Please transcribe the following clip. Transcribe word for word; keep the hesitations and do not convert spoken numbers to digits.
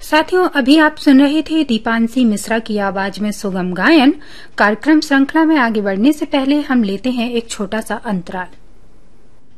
साथियों, अभी आप सुन रहे थे दीपांशी मिश्रा की आवाज में सुगम गायन। कार्यक्रम श्रृंखला में आगे बढ़ने से पहले हम लेते हैं एक छोटा सा अंतराल।